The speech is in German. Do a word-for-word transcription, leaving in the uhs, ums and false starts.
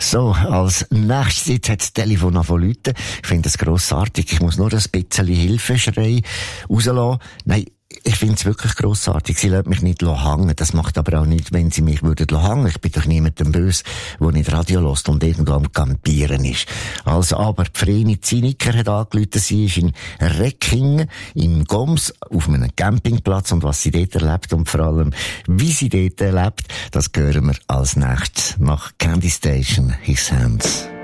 So, als nächstes jetzt hat das Telefon angefangen zu läuten. Ich finde das grossartig. Ich muss nur ein bisschen Hilfeschrei rauslassen. Nein, ich finde es wirklich grossartig. Sie lässt mich nicht hängen. Das macht aber auch nicht, wenn sie mich würden hängen. Ich bin doch niemandem böse, der nicht Radio hört und irgendwo am Campieren ist. Also, aber die Vreni Ziniker hat angerufen, sie ist in Reckingen, im Goms, auf einem Campingplatz, und was sie dort erlebt und vor allem, wie sie dort erlebt, das hören wir als nächstes nach Candy Station, His Hands.